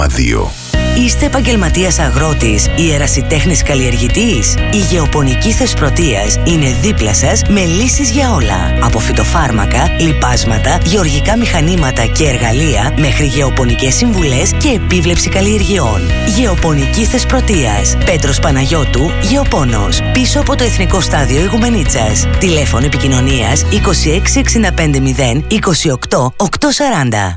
1,2. Είστε επαγγελματίας αγρότης ή ερασιτέχνης καλλιεργητής? Η Γεωπονική Θεσπρωτείας είναι δίπλα σας με λύσεις για όλα. Από φυτοφάρμακα, λιπάσματα, γεωργικά μηχανήματα και εργαλεία μέχρι γεωπονικές συμβουλές και επίβλεψη καλλιεργειών. Γεωπονική Θεσπρωτείας. Πέτρος Παναγιώτου, Γεωπόνος. Πίσω από το Εθνικό Στάδιο Ηγουμενίτσας. Τηλέφωνο επικοινωνίας 26 650 28 840.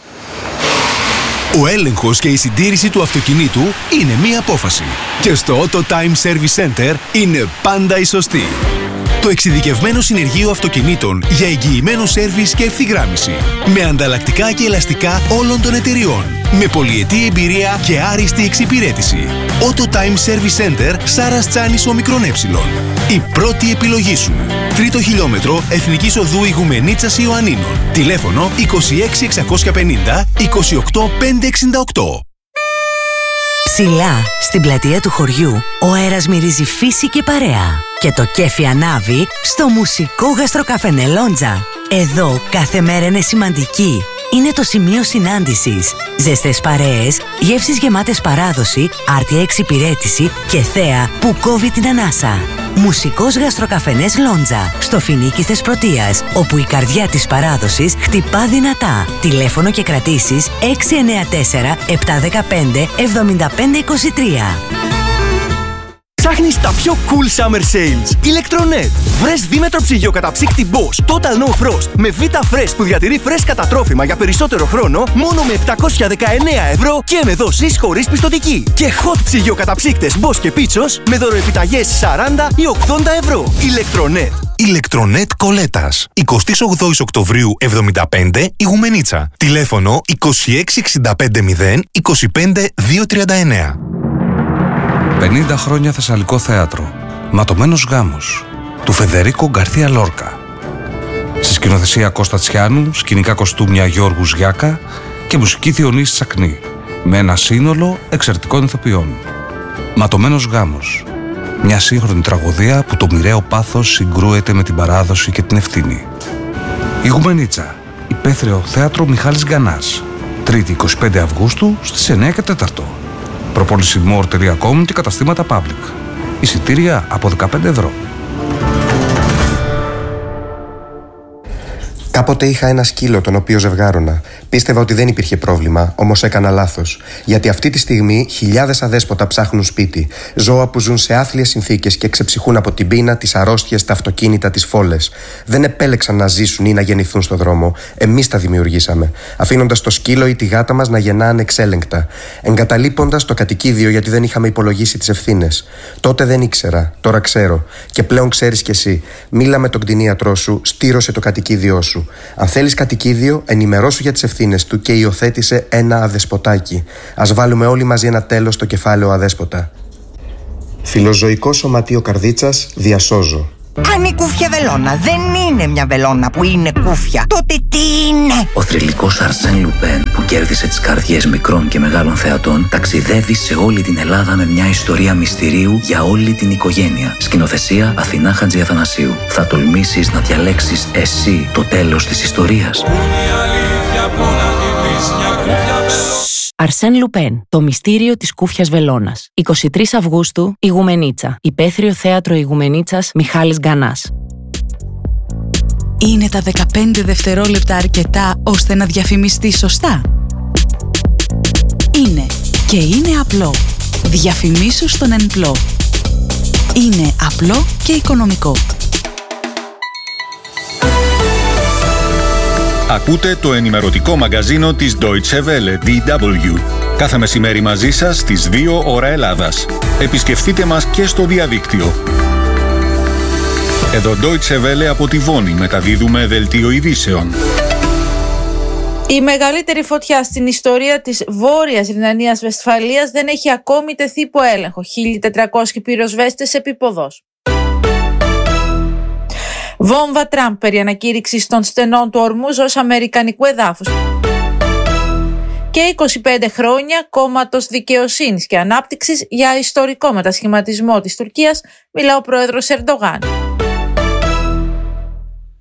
Ο έλεγχος και η συντήρηση του αυτοκινήτου είναι μία απόφαση. Και στο Auto Time Service Center είναι πάντα η σωστή. Το εξειδικευμένο συνεργείο αυτοκινήτων για εγγυημένο σέρβις και ευθυγράμμιση. Με ανταλλακτικά και ελαστικά όλων των εταιριών. Με πολυετή εμπειρία και άριστη εξυπηρέτηση. Auto Time Service Center Σάρας Τσάνης Ομικρόν Έψιλον. Η πρώτη επιλογή σου. 3ο χιλιόμετρο Εθνικής Οδού Ηγουμενίτσας Ιωαννίνων. Τηλέφωνο 26 650 28 568. Ψηλά, στην πλατεία του χωριού, ο αέρας μυρίζει φύση και παρέα. Και το κέφι ανάβει στο μουσικό γαστροκαφενέ Λόντζα. Εδώ κάθε μέρα είναι σημαντική. Είναι το σημείο συνάντησης. Ζεστές παρέες, γεύσεις γεμάτες παράδοση, άρτια εξυπηρέτηση και θέα που κόβει την ανάσα. Μουσικός γαστροκαφενές Λόντζα, στο Φοινίκι Θεσπρωτείας, όπου η καρδιά της παράδοσης χτυπά δυνατά. Τηλέφωνο και κρατήσεις 694 715 7523. Ψάχνεις τα πιο cool summer sales. Electronet. Βρες δίμετρο ψυγείο καταψύκτη Bosch Total No Frost με Vita Fresh που διατηρεί φρέσκα τα τρόφιμα για περισσότερο χρόνο μόνο με 719 ευρώ και με δόσεις χωρίς πιστωτική. Και hot ψυγείο καταψύκτες Bosch και Pichos με δωροεπιταγές 40 ή 80 ευρώ. Electronet. Electronet Κολέτας. 28 Οκτωβρίου 75 Ηγουμενίτσα. Τηλέφωνο 26 65 0 25 239. 50 χρόνια Θεσσαλικό θέατρο. Ματωμένος γάμος του Φεδερίκο Γκαρθία Λόρκα. Στη σκηνοθεσία Κώστα Τσιάνου, σκηνικά κοστούμια Γιώργου Γιάκα και μουσική Διονύση Τσακνή. Με ένα σύνολο εξαιρετικών ηθοποιών. Ματωμένος γάμος. Μια σύγχρονη τραγωδία που το μοιραίο πάθος συγκρούεται με την παράδοση και την ευθύνη. Ηγουμενίτσα. Υπαίθριο θέατρο Μιχάλης Γκανάς. 3η 25 Αυγούστου στις 9 και 4. Προπόληση more.com και καταστήματα public. Εισιτήρια από 15 ευρώ. Κάποτε είχα ένα σκύλο τον οποίο ζευγάρωνα. Πίστευα ότι δεν υπήρχε πρόβλημα, όμως έκανα λάθος. Γιατί αυτή τη στιγμή χιλιάδες αδέσποτα ψάχνουν σπίτι. Ζώα που ζουν σε άθλιες συνθήκες και ξεψυχούν από την πείνα, τις αρρώστιες, τα αυτοκίνητα, τις φόλες. Δεν επέλεξαν να ζήσουν ή να γεννηθούν στο δρόμο. Εμείς τα δημιουργήσαμε. Αφήνοντας το σκύλο ή τη γάτα μας να γεννά ανεξέλεγκτα. Εγκαταλείποντας το κατοικίδιο γιατί δεν είχαμε υπολογίσει τις ευθύνες. Τότε δεν ήξερα, τώρα ξέρω. Και πλέον ξέρεις κι εσύ. Μίλα με τον κτηνίατρό σου, στήρωσε το κατοικίδιό σου. Αν θέλεις κατοικίδιο, ενημερώσου για τις ευθύνες του και υιοθέτησε ένα αδεσποτάκι. Ας βάλουμε όλοι μαζί ένα τέλος στο κεφάλαιο αδέσποτα. Φιλοζωικό Σωματείο Καρδίτσας, διασώζω. Αν η κούφια βελόνα δεν είναι μια βελόνα που είναι κούφια, τότε τι είναι? Ο θρυλικός Αρσέν Λουπέν, που κέρδισε τις καρδιές μικρών και μεγάλων θεατών, ταξιδεύει σε όλη την Ελλάδα με μια ιστορία μυστηρίου για όλη την οικογένεια. Σκηνοθεσία Αθηνά Χατζιαθανασίου. Θα τολμήσεις να διαλέξεις εσύ το τέλος της ιστορίας? Αρσέν Λουπέν, το μυστήριο της κούφιας βελόνας. 23 Αυγούστου, Ηγουμενίτσα. Υπαίθριο θέατρο Ηγουμενίτσας, Μιχάλης Γκανάς. Είναι τα 15 δευτερόλεπτα αρκετά ώστε να διαφημιστεί σωστά? Είναι και είναι απλό. Διαφημίσου στον ΕΝΠΛΟ. Είναι απλό και οικονομικό. Ακούτε το ενημερωτικό μαγκαζίνο της Deutsche Welle, DW. Κάθε μεσημέρι μαζί σας στις 2 ώρα Ελλάδας. Επισκεφτείτε μας και στο διαδίκτυο. Εδώ Deutsche Welle από τη Βόνη μεταδίδουμε δελτίο ειδήσεων. Η μεγαλύτερη φωτιά στην ιστορία της Βόρειας Ρινανίας Βεσφαλίας δεν έχει ακόμη τεθεί υπό έλεγχο. 1.400 πυροσβέστες επίποδος. Βόμβα Τραμπ περί ανακήρυξης των στενών του Ορμούζ ως αμερικανικού εδάφους. Και 25 χρόνια κόμματος δικαιοσύνης και ανάπτυξης για ιστορικό μετασχηματισμό της Τουρκίας, μιλά ο πρόεδρος Ερντογάν.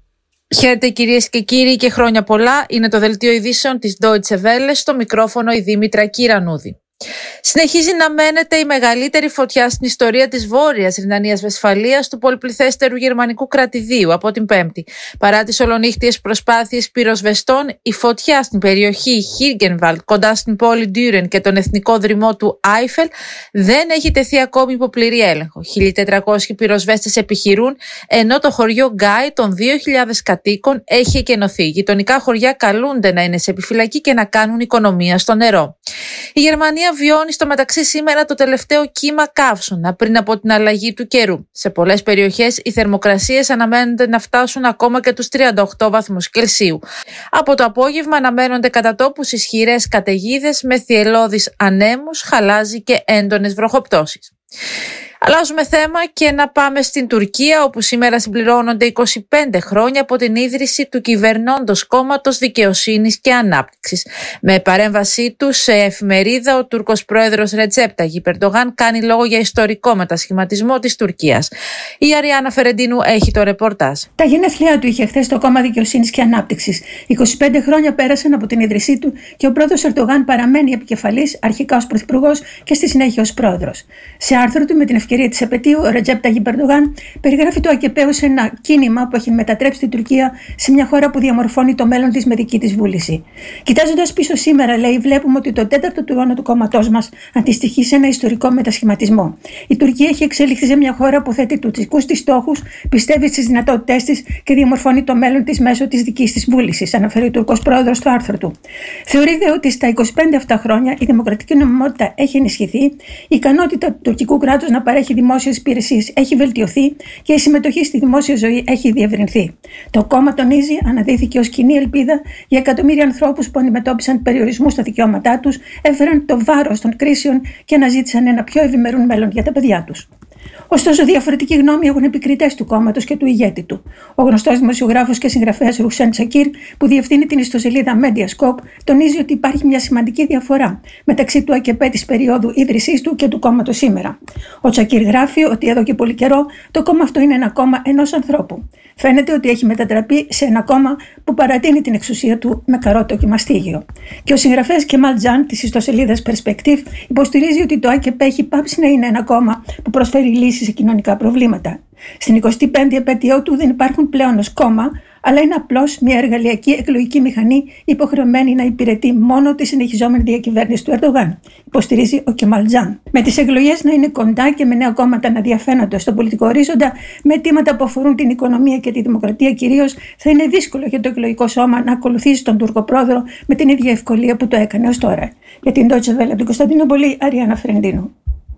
Χαίρετε κυρίες και κύριοι και χρόνια πολλά. Είναι το δελτίο ειδήσεων της Deutsche Welle, στο μικρόφωνο η Δήμητρα Κυρανούδη. Συνεχίζει να μένεται η μεγαλύτερη φωτιά στην ιστορία της Βόρειας Ρινανίας-Βεσφαλίας του πολυπληθέστερου γερμανικού κρατηδίου από την Πέμπτη. Παρά τις ολονύχτιες προσπάθειες πυροσβεστών, η φωτιά στην περιοχή Χίργενβαλτ κοντά στην πόλη Ντούρεν και τον εθνικό δρυμό του Άιφελ δεν έχει τεθεί ακόμη υπό πλήρη έλεγχο. 1.400 πυροσβέστες επιχειρούν, ενώ το χωριό Γκάι των 2.000 κατοίκων έχει εκενωθεί. Γειτονικά χωριά καλούνται να είναι σε επιφυλακή και να κάνουν οικονομία στο νερό. Η Γερμανία βιώνει στο μεταξύ σήμερα το τελευταίο κύμα καύσωνα πριν από την αλλαγή του καιρού. Σε πολλές περιοχές οι θερμοκρασίες αναμένονται να φτάσουν ακόμα και τους 38 βαθμούς Κελσίου. Από το απόγευμα αναμένονται κατά τόπους ισχυρές καταιγίδες με θυελλώδεις ανέμους, χαλάζι και έντονες βροχοπτώσεις. Αλλάζουμε θέμα και να πάμε στην Τουρκία, όπου σήμερα συμπληρώνονται 25 χρόνια από την ίδρυση του κυβερνώντος κόμματος Δικαιοσύνης και Ανάπτυξης. Με παρέμβασή του σε εφημερίδα, ο Τούρκος πρόεδρος Ρετζέπ Ταγιπ Ερντογάν κάνει λόγο για ιστορικό μετασχηματισμό της Τουρκίας. Η Αριάννα Φερεντίνου έχει το ρεπορτάζ. Τα γενέθλιά του είχε χθες το κόμμα Δικαιοσύνης και Ανάπτυξης. 25 χρόνια πέρασαν από την ίδρυσή του και ο πρόεδρος Ερντογάν παραμένει επικεφαλής, αρχικά ως πρωθυπουργός και στη συνέχεια ως πρόεδρος. Σε άρθρο του με την ευκαιρία της επετείου, ο Ρετζέπ Ταγιπ Ερντογάν περιγράφει το ΑΚΠ ως ένα κίνημα που έχει μετατρέψει την Τουρκία σε μια χώρα που διαμορφώνει το μέλλον της με δική της βούληση. Κοιτάζοντας πίσω σήμερα, λέει, βλέπουμε ότι το τέταρτο του αιώνα του κόμματός μας αντιστοιχεί σε ένα ιστορικό μετασχηματισμό. Η Τουρκία έχει εξελιχθεί σε μια χώρα που θέτει τους δικούς της στόχους, πιστεύει στις δυνατότητές της και διαμορφώνει το μέλλον της μέσω της δικής της βούλησης, αναφέρει ο Τουρκός πρόεδρος στο άρθρο του. Θεωρείται ότι στα 25 αυτά χρόνια η δημοκρατική νομιμότητα έχει ενισχυθεί, η ικανότητα του τουρκικού κράτους να παρέχει δημόσιες υπηρεσίες έχει βελτιωθεί και η συμμετοχή στη δημόσια ζωή έχει διευρυνθεί. Το κόμμα, τονίζει, αναδύθηκε ως κοινή ελπίδα για εκατομμύρια ανθρώπους που αντιμετώπισαν περιορισμούς στα δικαιώματά τους, έφεραν το βάρος των κρίσεων και αναζήτησαν ένα πιο ευημερούν μέλλον για τα παιδιά τους. Ωστόσο, διαφορετική γνώμη έχουν επικριτές του κόμματος και του ηγέτη του. Ο γνωστός δημοσιογράφος και συγγραφέας Ρουξέν Τσακίρ, που διευθύνει την ιστοσελίδα Mediascope, τονίζει ότι υπάρχει μια σημαντική διαφορά μεταξύ του ΑΚΠ της περίοδου ίδρυσής του και του κόμματος σήμερα. Ο Τσακίρ γράφει ότι εδώ και πολύ καιρό το κόμμα αυτό είναι ένα κόμμα ενός ανθρώπου. Φαίνεται ότι έχει μετατραπεί σε ένα κόμμα που παρατείνει την εξουσία του με καρότο και μαστίγιο. Και ο συγγραφέας Κεμάλ Τζαν της ιστοσελίδας Perspective υποστηρίζει ότι το ΑΚΠ έχει πάψει να είναι ένα κόμμα που προσφέρει λύσεις σε κοινωνικά προβλήματα. Στην 25η επέτειό του δεν υπάρχουν πλέον ως κόμμα, αλλά είναι απλώς μια εργαλειακή εκλογική μηχανή υποχρεωμένη να υπηρετεί μόνο τη συνεχιζόμενη διακυβέρνηση του Ερντογάν, υποστηρίζει ο Κεμάλ Τζαν. Με τις εκλογές να είναι κοντά και με νέα κόμματα να διαφαίνονται στον πολιτικό ορίζοντα, με αιτήματα που αφορούν την οικονομία και τη δημοκρατία κυρίως, θα είναι δύσκολο για το εκλογικό σώμα να ακολουθήσει τον Τούρκο πρόεδρο με την ίδια ευκολία που το έκανε ως τώρα. Για την Deutsche Welle από την Κωνσταντινούπολη, Αριάννα Φερεντίνου.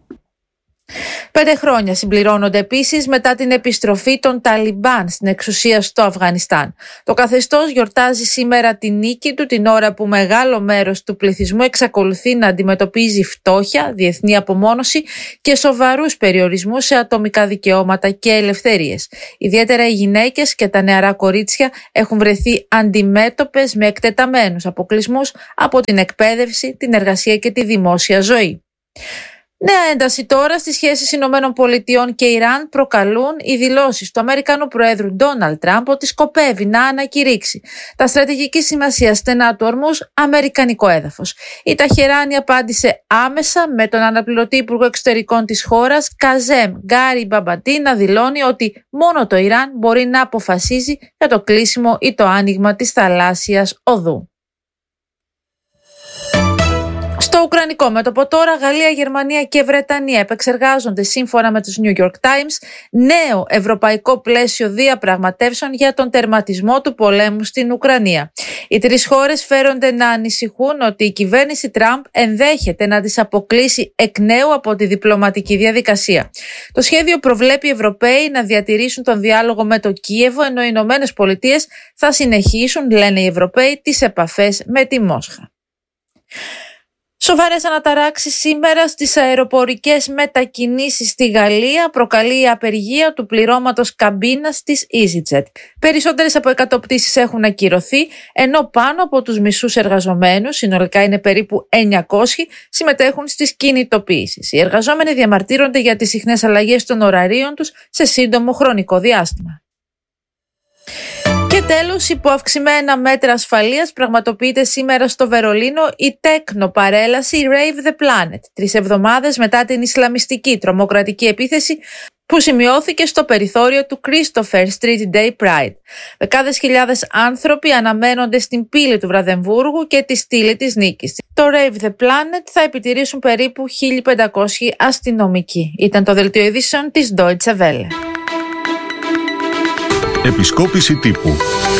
5 χρόνια συμπληρώνονται επίσης μετά την επιστροφή των Ταλιμπάν στην εξουσία στο Αφγανιστάν. Το καθεστώς γιορτάζει σήμερα τη νίκη του, την ώρα που μεγάλο μέρος του πληθυσμού εξακολουθεί να αντιμετωπίζει φτώχεια, διεθνή απομόνωση και σοβαρούς περιορισμούς σε ατομικά δικαιώματα και ελευθερίες. Ιδιαίτερα οι γυναίκες και τα νεαρά κορίτσια έχουν βρεθεί αντιμέτωπες με εκτεταμένους αποκλεισμούς από την εκπαίδευση, την εργασία και τη δημόσια ζωή. Νέα ένταση τώρα στις σχέσεις Ηνωμένων Πολιτειών και Ιράν προκαλούν οι δηλώσεις του Αμερικανού Προέδρου Ντόναλντ Τραμπ ότι σκοπεύει να ανακηρύξει τα στρατηγική σημασία στενά του Ορμούζ αμερικανικό έδαφος. Η Ταχεράνη απάντησε άμεσα με τον αναπληρωτή Υπουργό Εξωτερικών της χώρας Καζέμ Γκαριμπαμπαντή να δηλώνει ότι μόνο το Ιράν μπορεί να αποφασίζει για το κλείσιμο ή το άνοιγμα της θαλάσσιας οδού. Στο ουκρανικό μέτωπο τώρα, Γαλλία, Γερμανία και Βρετανία επεξεργάζονται σύμφωνα με τους New York Times νέο ευρωπαϊκό πλαίσιο διαπραγματεύσεων για τον τερματισμό του πολέμου στην Ουκρανία. Οι τρεις χώρες φέρονται να ανησυχούν ότι η κυβέρνηση Τραμπ ενδέχεται να τις αποκλείσει εκ νέου από τη διπλωματική διαδικασία. Το σχέδιο προβλέπει οι Ευρωπαίοι να διατηρήσουν τον διάλογο με το Κίεβο, ενώ οι Ηνωμένες Πολιτείες θα συνεχίσουν, λένε οι Ευρωπαίοι, τις επαφές με τη Μόσχα. Σοβαρές αναταράξεις σήμερα στις αεροπορικές μετακινήσεις στη Γαλλία προκαλεί η απεργία του πληρώματος καμπίνας της EasyJet. Περισσότερες από 100 πτήσεις έχουν ακυρωθεί, ενώ πάνω από τους μισούς εργαζομένους, συνολικά είναι περίπου 900, συμμετέχουν στις κινητοποιήσεις. Οι εργαζόμενοι διαμαρτύρονται για τις συχνές αλλαγές των ωραρίων τους σε σύντομο χρονικό διάστημα. Και τέλος, υπό αυξημένα μέτρα ασφαλείας πραγματοποιείται σήμερα στο Βερολίνο η τέκνο παρέλαση Rave the Planet, 3 εβδομάδες μετά την ισλαμιστική τρομοκρατική επίθεση που σημειώθηκε στο περιθώριο του Christopher Street Day Pride. Δεκάδες χιλιάδες άνθρωποι αναμένονται στην πύλη του Βραδεμβούργου και τη στήλη της νίκης. Το Rave the Planet θα επιτηρήσουν περίπου 1.500 αστυνομικοί. Ήταν το δελτίο ειδήσεων της Deutsche Welle. Επισκόπηση τύπου.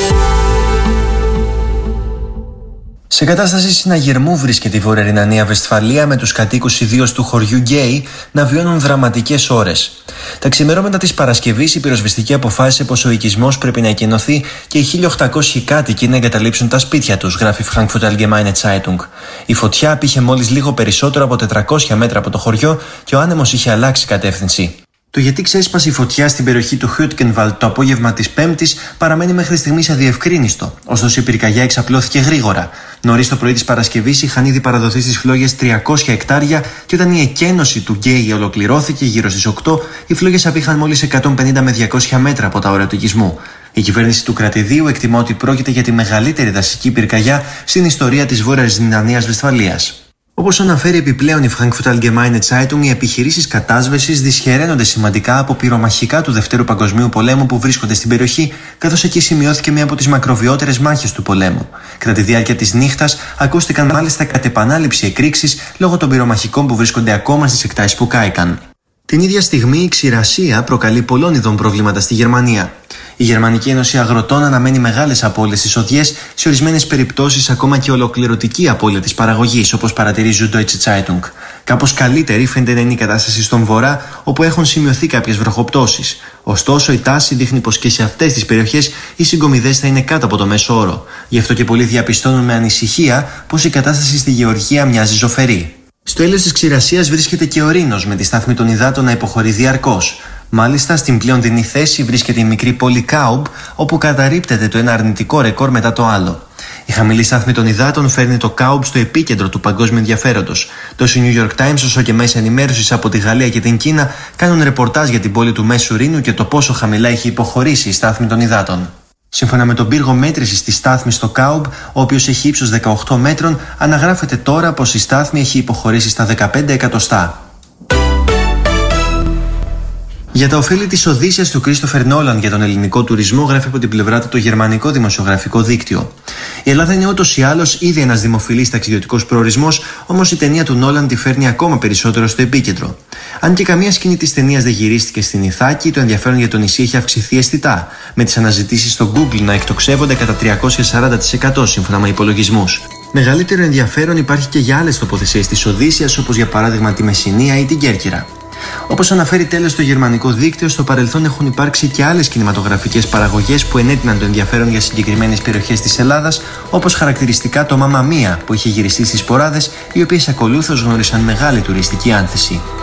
Σε κατάσταση συναγερμού βρίσκεται η Βόρεια Ρινανία-Βεσφαλία, με τους κατοίκους ιδίως του χωριού Γκέι να βιώνουν δραματικές ώρες. Τα ξημερώματα της Παρασκευής η πυροσβεστική αποφάσισε πως ο οικισμός πρέπει να εκενωθεί και οι 1.800 κάτοικοι να εγκαταλείψουν τα σπίτια τους, γράφει Frankfurt Allgemeine Zeitung. Η φωτιά απήχε μόλις λίγο περισσότερο από 400 μέτρα από το χωριό και ο άνεμος είχε αλλάξει κατεύθυνση. Το γιατί ξέσπασε η φωτιά στην περιοχή του Hütgenwald το απόγευμα της Πέμπτης παραμένει μέχρι στιγμής αδιευκρίνιστο, ωστόσο η πυρκαγιά εξαπλώθηκε γρήγορα. Νωρίς το πρωί της Παρασκευής είχαν ήδη παραδοθεί στις φλόγες 300 εκτάρια και όταν η εκένωση του Γκέι ολοκληρώθηκε γύρω στις 8, οι φλόγες απήχαν μόλις 150 με 200 μέτρα από τα όρια του οικισμού. Η κυβέρνηση του κρατηδίου εκτιμά ότι πρόκειται για τη μεγαλύτερη δασική πυρκαγιά στην ιστορία της Βόρειας Ρινανίας-Βεσφαλίας. Όπως αναφέρει επιπλέον η Frankfurt Allgemeine Zeitung, οι επιχειρήσεις κατάσβεσης δυσχεραίνονται σημαντικά από πυρομαχικά του Δευτέρου Παγκοσμίου Πολέμου που βρίσκονται στην περιοχή, καθώς εκεί σημειώθηκε μία από τις μακροβιότερες μάχες του πολέμου. Κατά τη διάρκεια της νύχτας ακούστηκαν μάλιστα κατ' επανάληψη εκρήξεις λόγω των πυρομαχικών που βρίσκονται ακόμα στις εκτάσεις που κάηκαν. Την ίδια στιγμή η ξηρασία προκαλεί πολλών ειδών προβλήματα στη Γερμανία. Η Γερμανική Ένωση Αγροτών αναμένει μεγάλες απώλειες στις οδιές, σε ορισμένες περιπτώσεις ακόμα και ολοκληρωτική απώλεια της παραγωγής, όπως παρατηρεί η Deutsche Zeitung. Κάπως καλύτερη φαίνεται να είναι η κατάσταση στον Βορρά, όπου έχουν σημειωθεί κάποιες βροχοπτώσεις. Ωστόσο, η τάση δείχνει πως και σε αυτές τις περιοχές οι συγκομιδές θα είναι κάτω από το μέσο όρο. Γι' αυτό και πολλοί διαπιστώνουν με ανησυχία πως η κατάσταση στη Γεωργία μοιάζει ζωφερή. Στο έλεος της ξηρασίας βρίσκεται και ο Ρήνος, με τη στάθμη των υδάτων να υποχωρεί διαρκώς. Μάλιστα, στην πλέον δεινή θέση βρίσκεται η μικρή πόλη Κάουμπ, όπου καταρρίπτεται το ένα αρνητικό ρεκόρ μετά το άλλο. Η χαμηλή στάθμη των υδάτων φέρνει το Κάουμπ στο επίκεντρο του παγκόσμιου ενδιαφέροντος. Τόσο οι New York Times όσο και μέσα ενημέρωσης από τη Γαλλία και την Κίνα κάνουν ρεπορτάζ για την πόλη του Μέσου Ρήνου και το πόσο χαμηλά έχει υποχωρήσει η στάθμη των υδάτων. Σύμφωνα με τον πύργο μέτρησης της στάθμης στο Κάουμπ, ο οποίος έχει ύψος 18 μέτρων, αναγράφεται τώρα πως η στάθμη έχει υποχωρήσει στα 15 εκατοστά. Για τα ωφέλη της Οδύσσιας του Κρίστοφερ Νόλαν για τον ελληνικό τουρισμό, γράφει από την πλευρά του το γερμανικό δημοσιογραφικό δίκτυο. Η Ελλάδα είναι ούτως ή άλλως ήδη ένας δημοφιλής ταξιδιωτικός προορισμός, όμως η ταινία του Νόλαν τη φέρνει ακόμα περισσότερο στο επίκεντρο. Αν και καμία σκηνή της ταινίας δεν γυρίστηκε στην Ιθάκη, το ενδιαφέρον για το νησί έχει αυξηθεί αισθητά, με τις αναζητήσεις στο Google να εκτοξεύονται κατά 340% σύμφωνα με υπολογισμούς. Μεγαλύτερο ενδιαφέρον υπάρχει και για άλλες τοποθεσίες της Οδύσσιας, όπως για παράδειγμα τη Μεσσηνία ή την Κέρκυρα. Όπως αναφέρει τέλος το γερμανικό δίκτυο, στο παρελθόν έχουν υπάρξει και άλλες κινηματογραφικές παραγωγές που ενέτειναν το ενδιαφέρον για συγκεκριμένες περιοχές της Ελλάδας, όπως χαρακτηριστικά το Μαμμα Μία που είχε γυριστεί στις Ποράδες, οι οποίες ακολούθως γνώρισαν μεγάλη τουριστική άνθηση.